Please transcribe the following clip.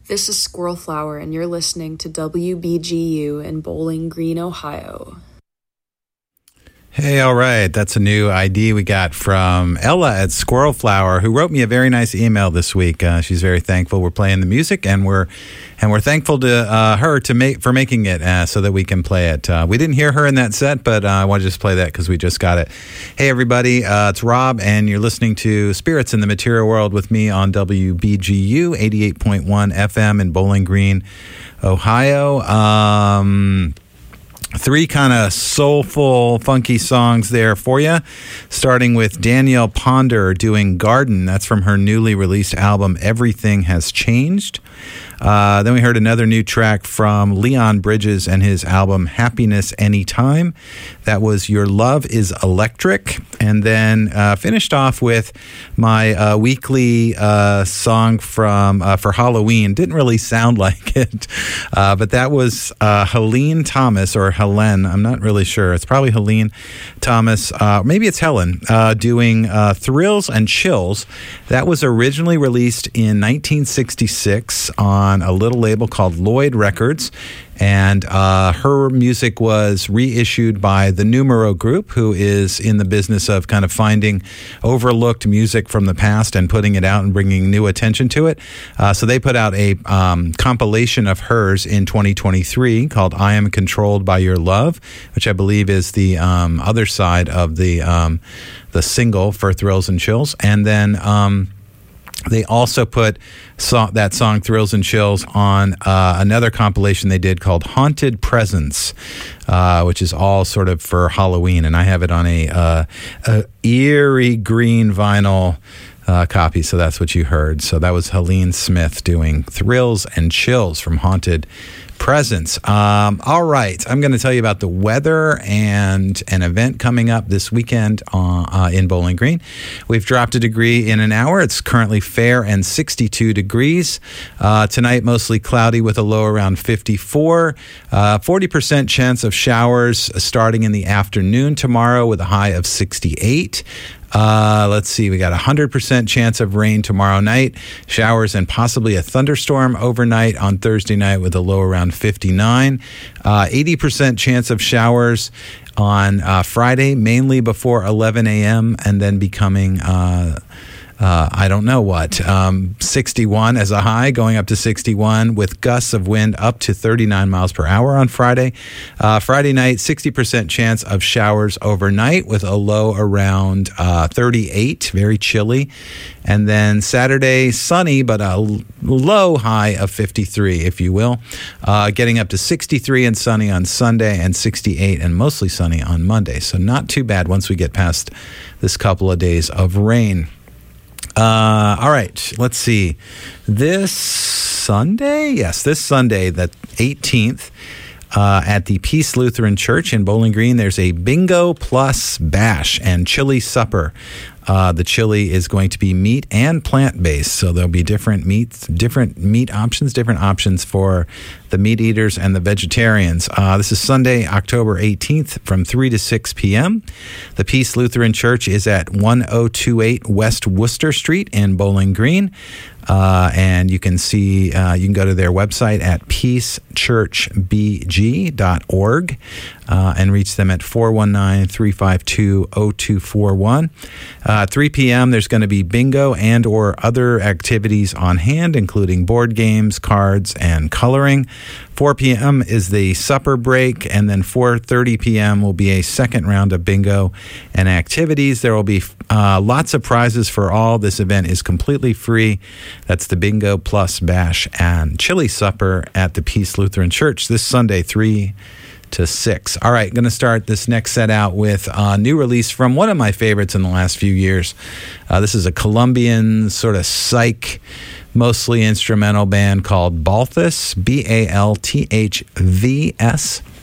This is Squirrel Flower, and you're listening to WBGU in Bowling Green, Ohio. Hey, all right. That's a new ID we got from Ella at Squirrel Flower, who wrote me a very nice email this week. She's very thankful we're playing the music, and we're thankful to her for making it so that we can play it. We didn't hear her in that set, but I want to just play that because we just got it. Hey, everybody. It's Rob, and you're listening to Spirits in the Material World with me on WBGU 88.1 FM in Bowling Green, Ohio. Three kind of soulful, funky songs there for you, starting with Danielle Ponder doing Garden. That's from her newly released album, Everything Has Changed. Then we heard another new track from Leon Bridges and his album Happiness Anytime. That was Your Love is Electric. And then finished off with my weekly song for Halloween. Didn't really sound like it, but that was Helene Thomas, or Helen. I'm not really sure. It's probably Helene Thomas. Maybe it's Helen, doing Thrills and Chills. That was originally released in 1966 on a little label called Lloyd Records, and her music was reissued by the Numero Group, who is in the business of kind of finding overlooked music from the past and putting it out and bringing new attention to it. So they put out a compilation of hers in 2023 called I Am Controlled by Your Love, which I believe is the other side of the single for Thrills and Chills. And then they also put that song Thrills and Chills on another compilation they did called Haunted Presence, which is all sort of for Halloween. And I have it on a eerie green vinyl copy, so that's what you heard. So that was Helene Smith doing Thrills and Chills from Haunted Presence. All right, I'm going to tell you about the weather and an event coming up this weekend in Bowling Green. We've dropped a degree in an hour. It's currently fair and 62 degrees. Tonight, mostly cloudy with a low around 54. 40% chance of showers starting in the afternoon tomorrow with a high of 68. Let's see, we got a 100% chance of rain tomorrow night, showers and possibly a thunderstorm overnight on Thursday night with a low around 59. 80% chance of showers on Friday, mainly before 11 a.m. and then becoming I don't know what, 61 as a high, going up to 61 with gusts of wind up to 39 miles per hour on Friday. Friday night, 60% chance of showers overnight with a low around 38, very chilly. And then Saturday, sunny, but a low high of 53, if you will. Getting up to 63 and sunny on Sunday and 68 and mostly sunny on Monday. So not too bad once we get past this couple of days of rain. All right, let's see. This Sunday, the 18th, at the Peace Lutheran Church in Bowling Green, there's a Bingo Plus Bash and Chili Supper. The chili is going to be meat and plant-based, so there'll be different options for the meat eaters and the vegetarians. This is Sunday, October 18th from 3 to 6 p.m. The Peace Lutheran Church is at 1028 West Worcester Street in Bowling Green. And you can see, you can go to their website at peacechurchbg.org and reach them at 419-352-0241. 3 p.m. there's going to be bingo and or other activities on hand, including board games, cards, and coloring. 4 p.m. is the supper break, and then 4:30 p.m. will be a second round of bingo and activities. There will be lots of prizes for all. This event is completely free. That's the Bingo Plus Bash and Chili Supper at the Peace Lutheran Church this Sunday, 3 to 6. All right, going to start this next set out with a new release from one of my favorites in the last few years. This is a Colombian sort of psych, mostly instrumental band called Balthus, Balthvs.